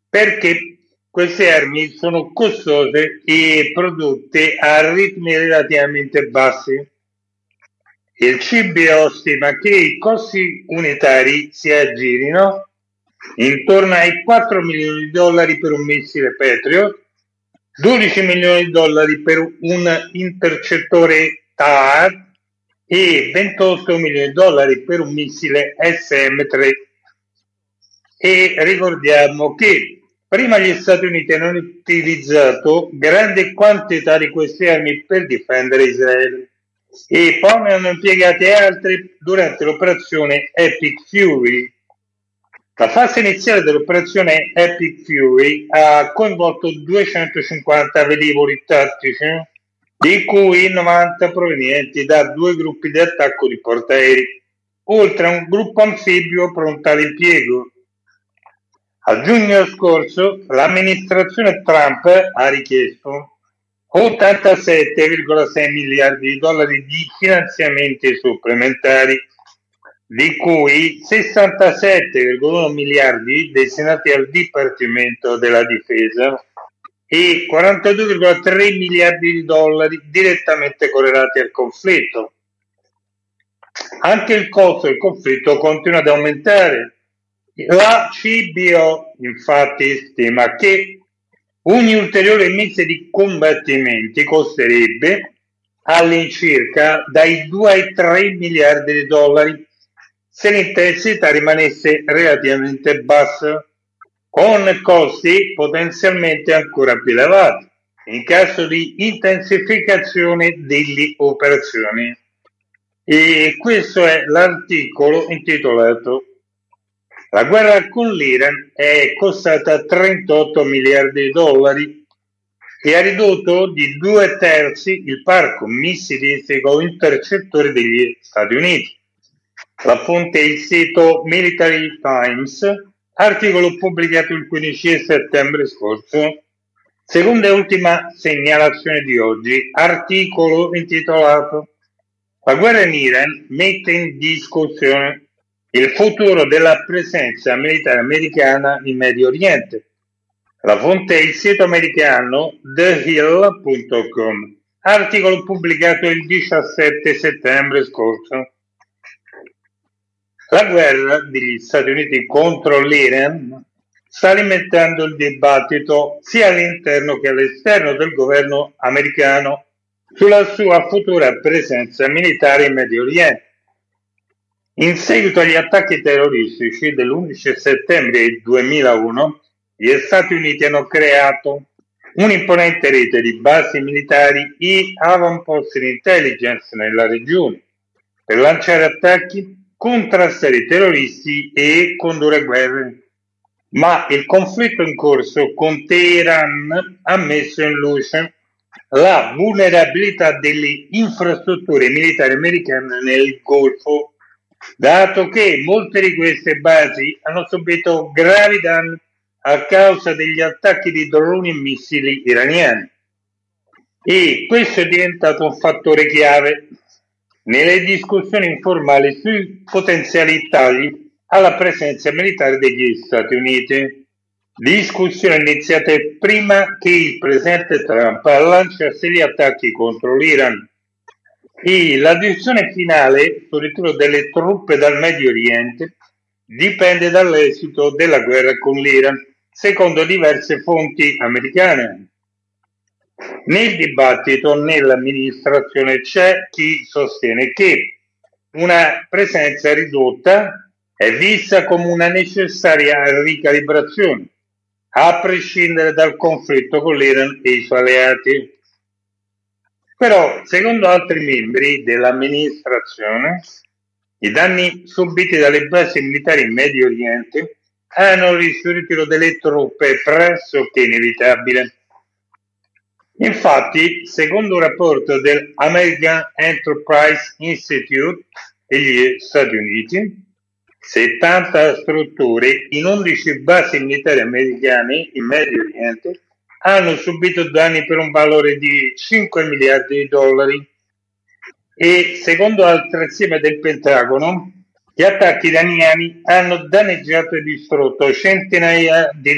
perché queste armi sono costose e prodotte a ritmi relativamente bassi. Il CBO stima che i costi unitari si aggirino intorno ai 4 milioni di dollari per un missile Patriot, 12 milioni di dollari per un intercettore THAAD e 28 milioni di dollari per un missile SM-3. E ricordiamo che prima gli Stati Uniti hanno utilizzato grandi quantità di queste armi per difendere Israele e poi ne hanno impiegate altre durante l'operazione Epic Fury. La fase iniziale dell'operazione Epic Fury ha coinvolto 250 velivoli tattici, di cui 90 provenienti da 2 gruppi di attacco di portaerei, oltre a un gruppo anfibio pronto all'impiego. A giugno scorso l'amministrazione Trump ha richiesto 87,6 miliardi di dollari di finanziamenti supplementari, di cui 67,1 miliardi destinati al Dipartimento della Difesa e 42,3 miliardi di dollari direttamente correlati al conflitto. Anche il costo del conflitto continua ad aumentare. La CBO infatti stima che ogni ulteriore mese di combattimenti costerebbe all'incirca dai 2 ai 3 miliardi di dollari se l'intensità rimanesse relativamente bassa, con costi potenzialmente ancora più elevati in caso di intensificazione delle operazioni. E questo è l'articolo intitolato "La guerra con l'Iran è costata 38 miliardi di dollari e ha ridotto di 2/3 il parco missilistico intercettore degli Stati Uniti". La fonte è il sito Military Times, articolo pubblicato il 15 settembre scorso. Seconda e ultima segnalazione di oggi, articolo intitolato "La guerra in Iran mette in discussione il futuro della presenza militare americana in Medio Oriente". La fonte è il sito americano TheHill.com, articolo pubblicato il 17 settembre scorso. La guerra degli Stati Uniti contro l'Iran sta alimentando il dibattito sia all'interno che all'esterno del governo americano sulla sua futura presenza militare in Medio Oriente. In seguito agli attacchi terroristici dell'11 settembre 2001, gli Stati Uniti hanno creato un'imponente rete di basi militari e avamposti di intelligence nella regione per lanciare attacchi, contrastare i terroristi e condurre guerre. Ma il conflitto in corso con Teheran ha messo in luce la vulnerabilità delle infrastrutture militari americane nel Golfo, dato che molte di queste basi hanno subito gravi danni a causa degli attacchi di droni e missili iraniani. E questo è diventato un fattore chiave nelle discussioni informali sui potenziali tagli alla presenza militare degli Stati Uniti. Discussioni iniziate prima che il presidente Trump lanciasse gli attacchi contro l'Iran. E la decisione finale sul ritiro delle truppe dal Medio Oriente dipende dall'esito della guerra con l'Iran, secondo diverse fonti americane. Nel dibattito nell'amministrazione c'è chi sostiene che una presenza ridotta è vista come una necessaria ricalibrazione, a prescindere dal conflitto con l'Iran e i suoi alleati. Però, secondo altri membri dell'amministrazione, i danni subiti dalle basi militari in Medio Oriente hanno reso il ritiro delle truppe pressoché inevitabile. Infatti, secondo un rapporto dell'American Enterprise Institute degli Stati Uniti, 70 strutture in 11 basi militari americane in Medio Oriente hanno subito danni per un valore di 5 miliardi di dollari e, secondo altre stime del Pentagono, gli attacchi iraniani hanno danneggiato e distrutto centinaia di